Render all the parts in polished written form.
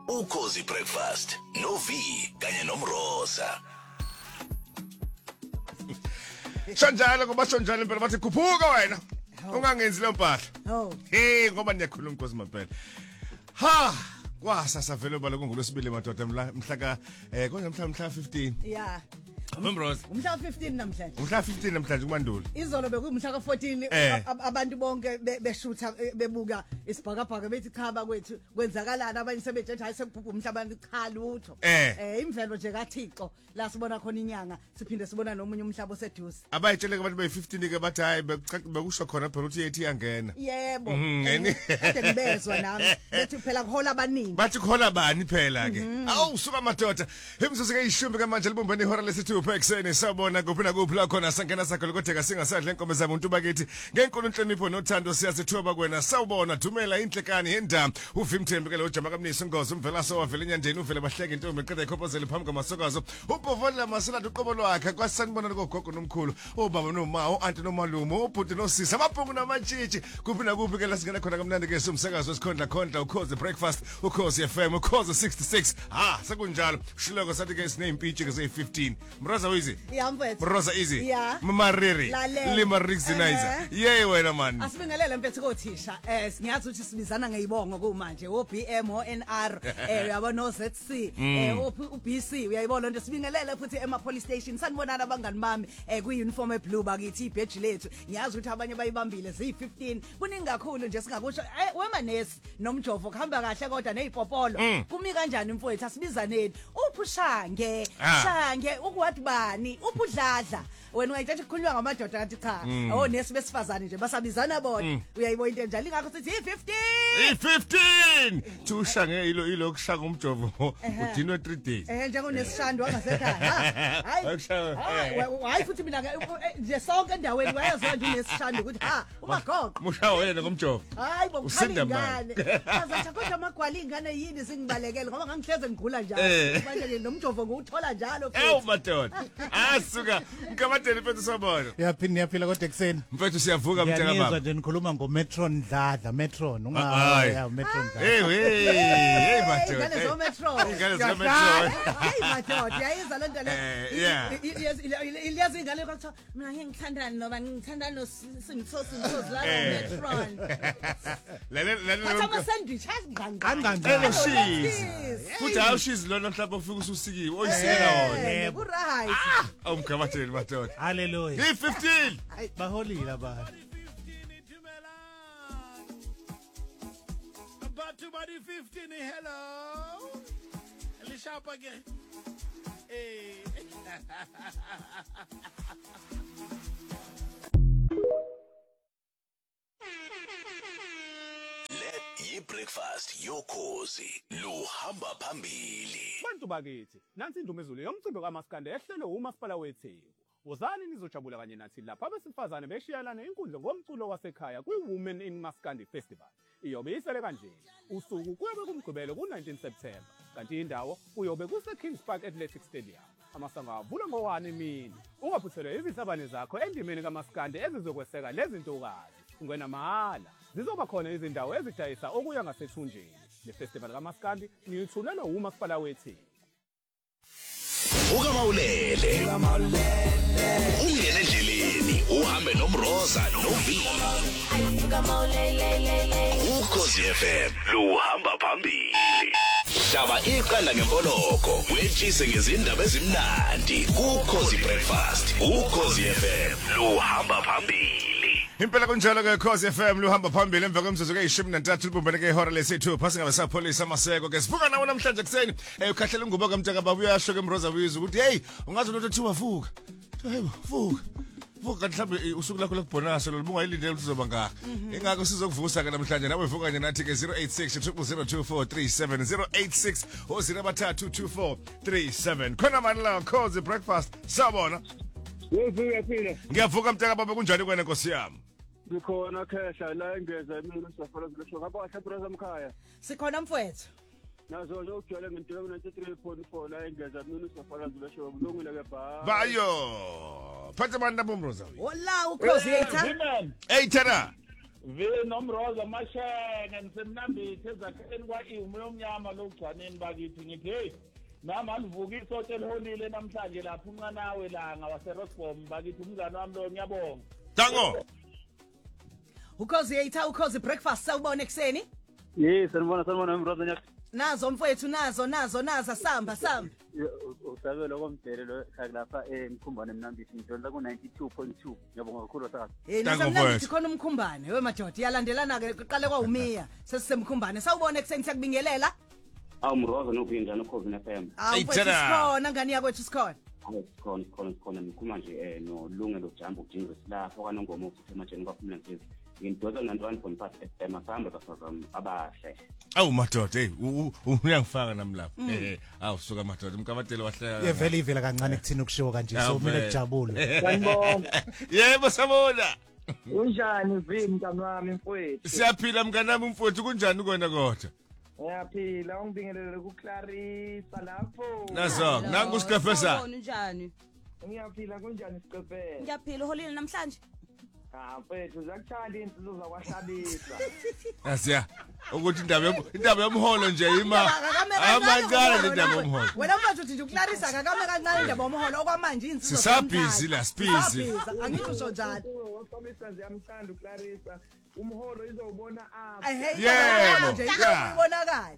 Ukhozi Breakfast no V kanye nomroza. Shonjalo ngoba shonjalo impela bathi khuphuka wena. Ungangenzi le mpahla. Ngoba niyakhuluma Nkosi Mapela. Kwasa vele balo kungolosibili madoda mhla ka konje mhla 15. Yeah. Umroza. Umhla 15 namhlanje. Umhla 15 namhlanje kuMandulo. Izolo bekuyimhla ka 14 abantu bonke beshutha bebuka isibhakabhaka bethi khaba kwethu kwenzakalana abanye sebejeje hayi sekubhubha umhlabani cha lutho. Imvelo nje kaThixo la sibona khona inyanga siphinde sibona nomunye umhlaba oseduze. Abayitshele abantu be15 ke bathi hayi bekusho khona phela ukuthi yethi iyangena. Yebo. Kade ngibezwa nami bethi phela kuhola abaningi. Bathi kuhola bani phela ke. Awu suka madoda. Imzuzu ke ishumbi kamanje libumbene ihora lesithupha ekseni sabona kuphi na kuphi la khona sangena sakho lokutheka singasadle inkomo zabantu bakithi ngenkulu inhlonipho nothando siyazithuba kwena sawubona dumela inhlekani yendaba uvimthembe ke lo jama kamnisi ngozi umvela sowavela enyandeni uvele bahleke intombi eqeda ikhopozela phambi kwamasokazo ubovola masela uqobo lwakhe kwasanibona logogo nomkhulu obaba noma uanti nomalumo ubhuti nosisi amabhungu namatshitshi kuphi na kuphi ke la singena khona kamnandi ke somsakazo wesikhondla khondla ukhozi breakfast ukhozi FM ukhozi 66 sekunjalo shiloko sathi ke sinempitshi ke ze15 mroza wizi Rosa easy. Mamariri. Lima Rixinizer. Yey wena man. Asibingelele mfethu kothisha. Singiyazi ukuthi sibizana ngeyibongo kumanje. OBM ONR uyabona oZC uBC uyayibona nje sibingelele futhi police station sanibonana abangani bami kuuniform eblue bakithi ibadge lethu. Ngiyazi ukuthi abanye bayibambile zi15. Kuningi kakhulu nje singakusho wemanesi nomjovo kuhamba kahle kodwa nezipopolo. Kumi kanjani mfowethu asibizaneni. Uphushange. Shange ukwathi bani uphudladla wena uyayithatha kukhulunywa ngamadoda kanti cha nesi besifazane nje basabizana bona uyayibona into enjalo ingakho sithi i15 thusha ngelo kushaka umjovo udinwe 3 days njengonesishando wangasekhaya hayi futhi mina nje sonke endaweni wayezwa nje unesishando ukuthi umagogo musha wena ngomjovo hayi bokukhangane azathi kodwa amagwala ingane yini singibalekele ngoba ngangihleze ngigula njalo manje nomjovo nguthola njalo madoda asuka mkamateni mfethu sabona yaphila kodwa ekseni mfethu siyavuka mtaka baba ngiyazwa nje nikhuluma ngoMetron Dladla Metron ungaya Metron Dladla hey madoda ingane zo Metron hey madoda yayiza lento le iyazi ingane kwathiwa mina ngiyangithandana noba ngithanda nosimthosi la Metron la sandwich kangangani futhi awushizi lona mhlawumbe ufika ususikiwe oyisekela wona yebo right umkamateni madoda haleluya i15 baholile abantu about to body 15 hello lishapa again Breakfast yokhozi luhamba phambili. Bantu bakithi nansi indumezulu yomcimbi kaMaskandi ehlelwe uMasipala weTheku. Wozani nizojabula kanye nathi lapha abesifazane beshiyalana inkundla ngomculo wasekhaya kwi-Women in Maskandi Festival. Iyobe isele kanje. Usuku kuyobe kumgqibelo ku-19 September. Kanti indawo kuyobe kuse-Kings Park Athletic Stadium. Amasango avula ngo-1 emini. Ungaphuthelwe izihlabane zakho endimeni kaMaskandi ezizokweseka lezi ntokazi. Ungena mahala. Zizoba khona izindawo ezidayisa okuya ngasethunjini. Le festival kaMaskandi ngiyithulelwa uMasipala weTheku. Ukamawulele. Ungene endleleni uhambe nomroza novi. Ukhozi FM luhamba phambili. Shaba iqala ngempoloko wetshise ngezindaba ezimnandi. Ukhozi Breakfast. Ukhozi FM luhamba phambili. Impela kunjalo ke Khosi FM luhamba phambili emva kwemzuzu ke13 libumbene ke ihora lesithu phasi ngabe sapholisa amaseko ke sivuka nawe namhlanje kuseni ukhahlela ingubo kaMtaka baba uyasho ke Mroza Wizu ukuthi hey ungazi ukuthi uthiwa vuka hey vuka mhlawumbe usuku lakho lokubonasa lo bungayilindele ukuthi uzoba ngaka ingakho sizokuvusa ke namhlanje nawe vuka nje nathi ke 086 0002437 086 032437 khona manje la Khosi Breakfast sabona ngiyavuka Mtaka baba kunjani kwena Nkosi yami Ngikhona khehla la engeza mina usafala zilesho kabahle brother mkhaya sikhona mfowethu nazo lokujwayela ngentela 93.4 la engeza mina usafala zilesho bulungile ke bayo phatha manje nabo Mroza wala ukhozi yetha hey thana Nomroza Mashenge ngisemnambithi ezakheni kwa-Imu yomnyama lokugcaneni bakithi ngithi hey nami alivuka isotshe elihonile namhlanje lapha uncanawe langa waseRosbom bakithi umngane wami lo ngiyabonga. Tango. Ukhozi yayitha ukhozi breakfast sawubona ekseni? Yes, sanibona Mroza nyathi. Nazo mfowethu nazo samba. Usabelo komdele lo lapha emkhumbane emnambithi ngidonsa ku92.2. Ngiyabonga kakhulu sasa. Nasemnambithi khona umkhumbane we madoda iyalandelana ke kuqale kwaUmiya sesisemkhumbane sawubona ekseni siyakubingelela. Mroza nokuyinjani uCoven FM. Sikhona ngani yakwethu sikhona. Sikhona ngikhuluma nje nolungelo jump ujingo silapha kwaNongoma uthi emajeni kwaphumla ngithi ngidosa 91.5 FM asamba kasazam abahle. Madoda hey uyangifaka nami lapha. Suka madoda umkamatelo wahleka. Yevela kancane kuthina ukushiwo kanje so mina kujabule. Sanibona. Yebo sabona. Unjani Vim kamami mfowethu? Siyaphila mnganami mfowethu kunjani kona kodwa? Ngiyaphila ungibingelele kuClarissa lapho. Nazo nangu siqefesa. Unjani? Ngiyaphila kunjani siqefesa? Ngiyaphila uholile namhlanje. Mfethu zakuthanda insizwe zakwahlabisa. Asiya ukuthi indaba yomholo nje ima amancane le ndaba yomholo. Wena mfethu uthi uClarissa akakame kancane indaba yomholo okwamanje insizwe. Sisabhizi la sibhizi. Angithi usho njalo. Wahlabisa nje amthanda uClarissa. Umholo izobona apha. Yebo. Nje ibonakala.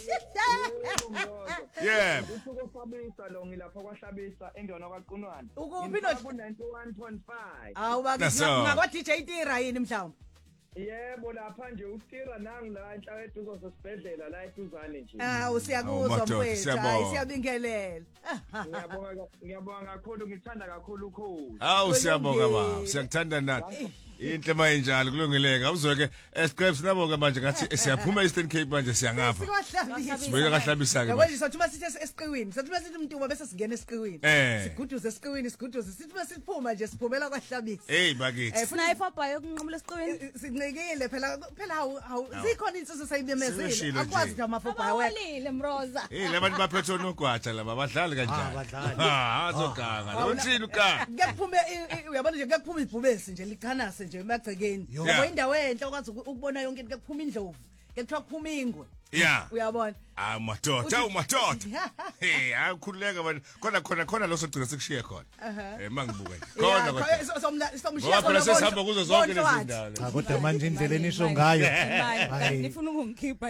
Yebo. Usuku Fabisa lo ngilapha kwahlabisa endona kwaQunwana. Ukuphi no 91.5. Awubakithi ngakwa DJ Tira yini mhlawumbe? Yebo lapha nje uTira nangi la enhla eduzo sesibhedlela la eduzane nje. Usiyakuzwa mfethu. Hayi siyabingelela. Ngiyabonga kakhulu ngithanda kakhulu ukhozi. Siyabonga baba. Siyakuthanda nathi. Inhle mayinjalo kulungileke awuzweke escripts nabonke manje ngathi siyaphuma Eastern Cape manje siyangapha sibuye kahlabisa ke yabo sothuma sithi esiqiwini sothuma sithi umntuba bese singena esiqiwini siguduze esiqiwini sithi bese siphuma nje siphumela kwahlabisa bakithi funa ifabha yokunqumula esiqiwini sincikile phela sikhona insizwe sayibemezile akwazi nje amafabha awelile Mroza labantu baphethe nogwaja laba badlali kanjani azoganga lontsini uka kuyaphume uyabona nje kuyaphuma ibhubesi nje likhanase nje emagcekeni ngoba indawo enhle okwazi ukubona yonke into kuphuma indlovu kuthiwa kuphuma ingwe uyabona madoda akukhululeka abantu khona lo sogcina sikushiye khona mangibuke khona somshiya phela sesihamba kuzo zonke lezi ndawo kodwa manje indlela enisho ngayo ngifuna ukungikhipha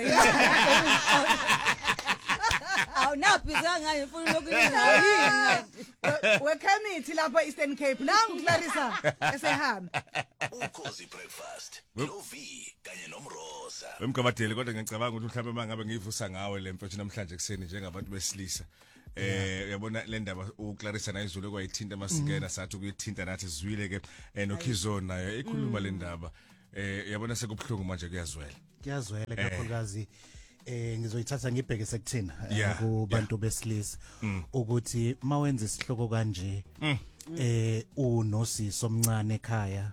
nawubhiza ngayo ngifuna lokuyini wekhamithi lapha Eastern Cape nangu Clarissa esehamba Ukhozi breakfast novi kanye nomroza Wemkamadeli kodwa ngicabanga ukuthi mhlawumbe mangabe ngivusa ngawe lemfethu namhlanje kuseni njengabantu besilisa uyabona le ndaba uClarissa nayizulu kwayithinta masikena sathi ukuyithinta nathi sizwile ke noKhizo nayo ikhuluma le ndaba uyabona sekubhlungu manje kuyazwela kakhulukazi ngizoyithatha ngibheke sekuthina kubantu besilisa ukuthi mawenza isihloko kanje unosisi omncane ekhaya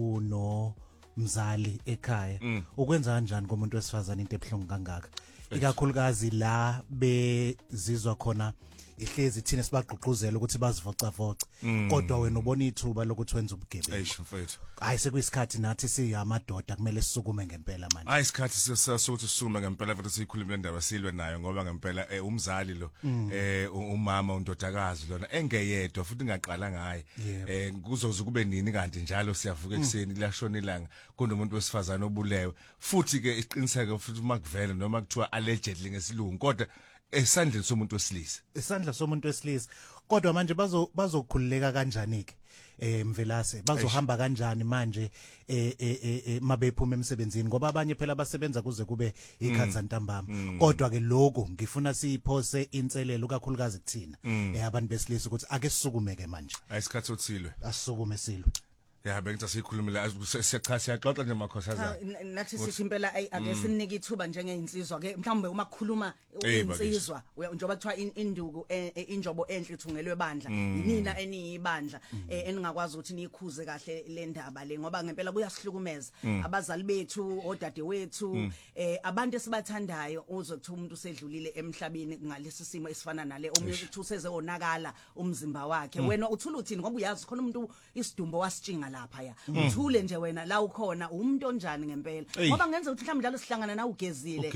unomzali ekhaya ukwenza kanjani komuntu wesifazane into ebuhlungu kangaka ikakhulukazi la bezizwa khona ihlezi thina sibagqugquzela ukuthi bazivocavoce kodwa wena ubona ithuba lokuthi wenza ubugebengu hayi sekuyisikhathi nathi siyamadoda kumele sisukume ngempela manje hayi isikhathi sesasuthi sisukume ngempela futhi sikhuluma indaba silwe nayo ngoba ngempela umzali lo umama undodakazi lona engeyedwa futhi ngaqala ngaye kuzoze kube nini kanti njalo siyavuka ekseni lashona ilanga kunomuntu wesifazane obulewe futhi ke iqiniseke futhi makuvele noma kuthiwa allegedly ngesilungu kodwa esandleni somuntu wesilisa kodwa manje bazokhululeka kanjani ke Mvelase bazohamba kanjani manje mabephuma emsebenzini ngoba abanye phela basebenza kuze kube ikhathi zantambama kodwa ke lokho ngifuna siyiphose inselelo kakhulukazi kuthina abantu besilisa ukuthi ake sisukumeke manje ayisikhathi othilwe asisukume silwe bengithi sikhulumela siyaxoxa nje makhosazana nathi sithi impela ake sinike ithuba njengeinsizwa ke mhlawumbe uma kukhuluma insizwa njengoba kuthiwa induku injobo enhle ithungelwe bandla yinina eniyibandla eningakwazi ukuthi niyikhuze kahle le ndaba le ngoba ngempela kuyasihlukumeza abazali bethu odade wethu abantu esibathandayo uzothi umuntu usedlulile emhlabeni ngalesi simo esifana nale omunye uthi useze onakala umzimba wakhe wena uthula uthini ngoba uyazi khona umuntu isidumbu wasitshinga lapha ya uthule nje wena la ukhona umuntu onjani ngempela ngoba ngenza ukuthi mhlawumbe njalo sihlangana na ugezile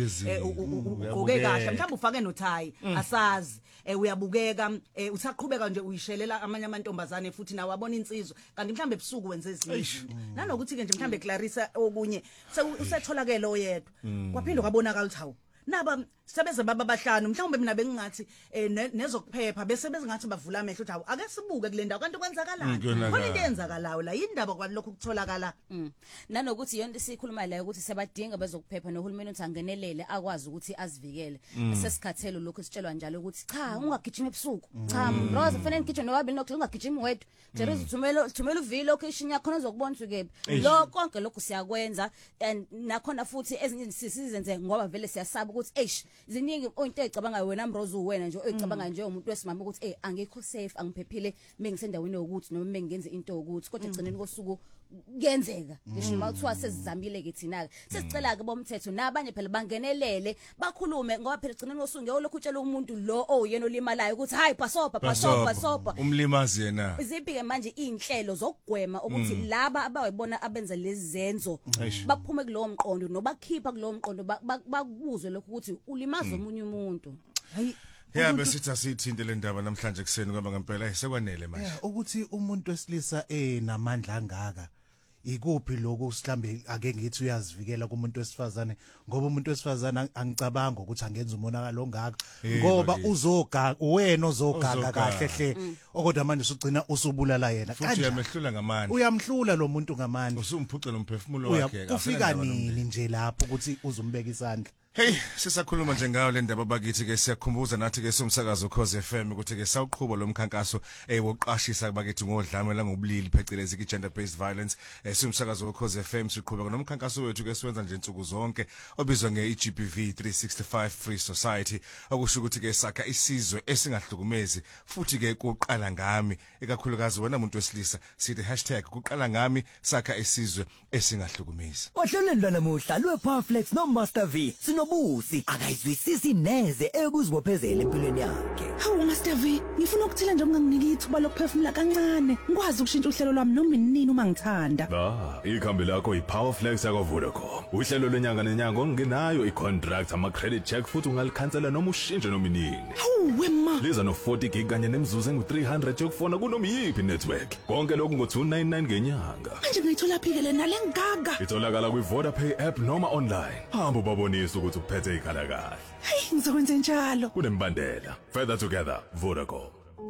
ugqoke kahle mhlawumbe ufake nothayi asazi uyabukeka usaqhubeka nje uyishelela amanye amantombazane futhi nawe wabona insizwa kanti mhlawumbe ebusuku wenze izinto nanokuthi ke nje mhlawumbe Clarissa okunye usetholakele oyedwa kwaphinde kwabonakala uthawu naba sebeze baba bahlanu mhlawumbe mina bengingathi nezokuphepha bese bengathi bavula amehlo uthi ake sibuke kule ndawo kanti kwenzakalani khona into eyenzakalayo la indaba kwalokho kutholakala nanokuthi yonke sikhuluma la ukuthi sebadinga bezokuphepha nohulumeni uthi angenelele akwazi ukuthi azivikele sesikhathelo lokho sitshelwa njalo ukuthi cha ungagijima ebusuku cha Rose fanele ngigijime nowabili nokho ungagijima wedwa Jerry thumela uvile location yakho uzokubona ukephi lo konke lokho siyakwenza and nakhona futhi ezinye sizenze ngoba vele siyasaba ukuthi eish ziningi into ezicabangayo wena Mrozo uwena nje oyicabanga nje umuntu wesimama ukuthi angekho safe angiphephile mengisendaweni ukuthi noma mengenze into ukuthi kodwa egcineni kosuku kuyenzeka ngisho mawuthiwa sesizamile ke thina sesicela ke bomthetho nabanye phela bangenelele bakhulume ngoba phela egcineni kosuku ngiyolokhu utshela umuntu lo oyena olimalayo ukuthi hayi bhasopa umlimazi yena iziphi ke manje inhlelo zokugwema ukuthi laba abayibona abenza lezi zenzo baphume kulowo mqondo nobakhipha kulowo mqondo bakubuzwe lokho ukuthi ulimaza omunye umuntu hayi besithi asithinte le ndaba namhlanje kuseni ngoba ngempela sekwanele manje ukuthi umuntu wesilisa namandla angaka ikuphi lokho mhlambe ake ngithi uyazivikela kumuntu wesifazane ngoba umuntu wesifazane angicabanga ukuthi angenza umonakalo ongaka ngoba wena uzogaga kahle hle okodwa manje usugcina usubulala yena futhi uyamehlula ngamandla uyamhlula lo muntu ngamandla usumphucela umphefumulo wakhe ufika nini nje lapho ukuthi uzombeka isandla Hey sisakhuluma nje ngayo le ndaba bakithi ke siyakhumbuza nathi ke somsakazo Cause FM ukuthi ke sawuqhubha lo mkhankaso wokuqashisa bakithi ngodlame la ngobulili phecelezi ke gender based violence somsakazo Cause FM siqhubeka nomkhankaso wethu ke siwenza nje insuku zonke obizwa ngeGBV 365 Free Society okusho ukuthi ke sakha isizwe esingahlukumezi futhi ke kuqala ngami ekakhulukazi wena umuntu wesilisa sithi #kuqala ngami sakha isizwe esingahlukumezi ohlelweni lwanamuhla lwePowerflex noMaster V Busi akayizwisisi neze ekuzibophezela empilweni yakhe. Hawu Master V, ngifuna ukuthela nje unganginiki ithuba lokuphefumula kancane. Ngikwazi ukushintsha uhlelo lwami noma inini uma ngithanda. Ikhambi lakho iPowerflex yakwa Vodacom. Uhlelo lwenyanga nenyanga ongenayo icontract ama credit check futhi ungalikhansela noma ushintshe noma inini. Hawu wema. Liza no 40 gig kanye nemzuzu engu300 yokufona kunoma yipi network. Konke lokhu ngo299 ngenyanga. Manje ngiyithola phike lena lengaga. Itholakala kwiVodapay app noma online. Hamba ubabonise ukuthi uphethe ikhala kahle. Hey ngizokwenza njalo. Kunembandela. Further together Vodacom.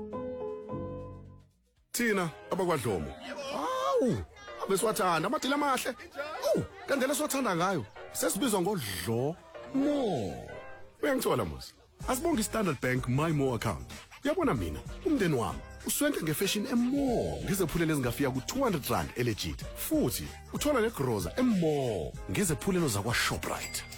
Thina abakwadlomo. Hawu, abesiwathanda amadila amahle. Kandlela siwathanda ngayo. Sesibizwa ngodlo mo. Uyangithola musi. Asibonga iStandard Bank My More account. Uyabona mina, umndeni wami uswenke ngefashion emore ngezephulelo ezingafika ku200 rand elegit. Futhi uthola negroza emore ngezephulelo zakwa Shoprite.